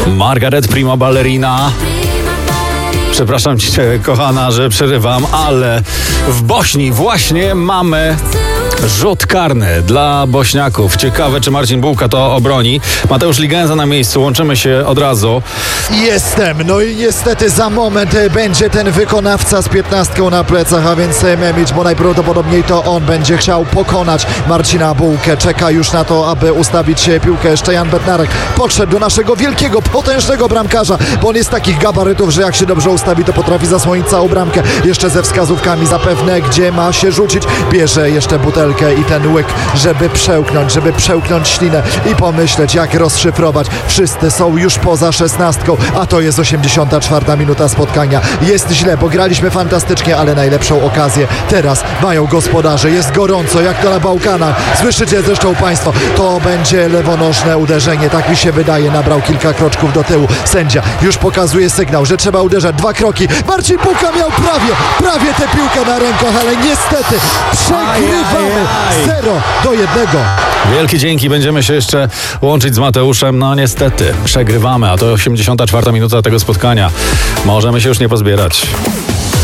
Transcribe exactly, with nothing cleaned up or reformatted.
Margaret Prima Ballerina. Przepraszam cię, kochana, że przerywam, ale w Bośni właśnie mamy rzut karny dla Bośniaków. Ciekawe, czy Marcin Bułka to obroni. Mateusz Ligenza na miejscu, łączymy się od razu. Jestem, no i niestety za moment będzie ten wykonawca z piętnastką na plecach, a więc Memić, bo najprawdopodobniej to on będzie chciał pokonać Marcina Bułkę. Czeka już na to, aby ustawić piłkę. Jeszcze Jan Bednarek podszedł do naszego wielkiego, potężnego bramkarza, bo on jest takich gabarytów, że jak się dobrze ustawi, to potrafi zasłonić całą bramkę. Jeszcze ze wskazówkami zapewne, gdzie ma się rzucić. Bierze jeszcze butelkę i ten łyk, żeby przełknąć, żeby przełknąć ślinę i pomyśleć, jak rozszyfrować. Wszyscy są już poza szesnastką, a to jest osiemdziesiąta czwarta minuta spotkania. Jest źle, bo graliśmy fantastycznie, ale najlepszą okazję teraz mają gospodarze. Jest gorąco, jak to na Bałkanach. Słyszycie zresztą Państwo, to będzie lewonożne uderzenie, tak mi się wydaje. Nabrał kilka kroczków do tyłu. Sędzia już pokazuje sygnał, że trzeba uderzać. Dwa kroki. Marcin Bułka miał prawie, prawie tę piłkę na rękach, ale niestety przegrywamy zero do jednego. Wielkie dzięki, będziemy się jeszcze łączyć z Mateuszem. No niestety, przegrywamy, a to osiemdziesiąta czwarta minuta tego spotkania. Możemy się już nie pozbierać.